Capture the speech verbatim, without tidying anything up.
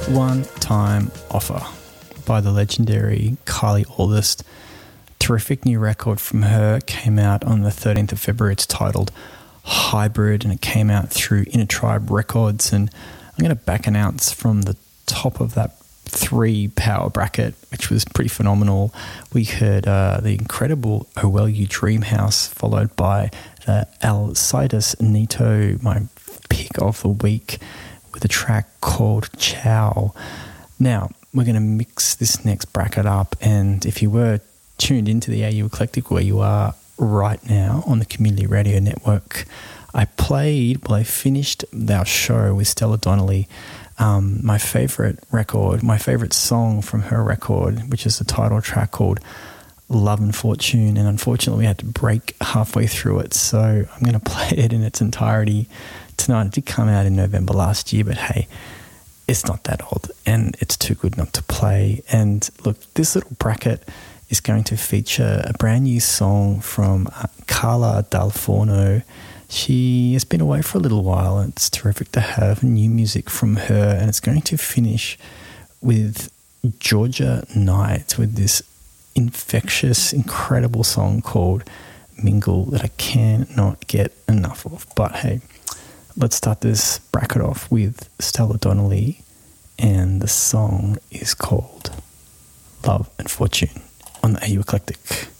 One Time Offer by the legendary Kylie August. Terrific new record from her, came out on the thirteenth of February. It's titled Hybrid and it came out through Inner Tribe Records. And I'm going to back announce from the top of that three power bracket, which was pretty phenomenal. We heard uh, the incredible Oh Well You Dream House, followed by the Alcides Nito, my pick of the week, with a track called Ciao. Now, we're going to mix this next bracket up, and if you were tuned into the A U Eclectic where you are right now on the Community Radio Network, I played, well, I finished our show with Stella Donnelly, um, my favourite record, my favourite song from her record, which is the title track called Love and Fortune, and unfortunately we had to break halfway through it, so I'm going to play it in its entirety tonight. It did come out in November last year, but hey, it's not that old and it's too good not to play. And look, this little bracket is going to feature a brand new song from uh, Carla Dal Forno. She has been away for a little while and it's terrific to have new music from her, and it's going to finish with Georgia Knight with this infectious, incredible song called Mingle that I cannot get enough of. But hey, let's start this bracket off with Stella Donnelly, and the song is called Love and Fortune on the A U Eclectic.